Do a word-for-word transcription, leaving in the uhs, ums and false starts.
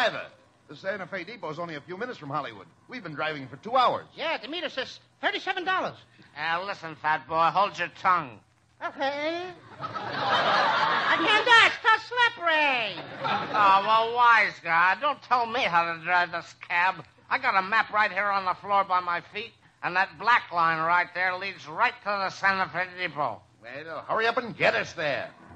driver. The Santa Fe Depot is only a few minutes from Hollywood. We've been driving for two hours. Yeah, the meter says thirty-seven dollars. Uh, listen, fat boy, hold your tongue. Okay. Again, that's too slippery. Oh, well, wise guy, don't tell me how to drive this cab. I got a map right here on the floor by my feet, and that black line right there leads right to the Santa Fe Depot. Well, hurry up and get us there.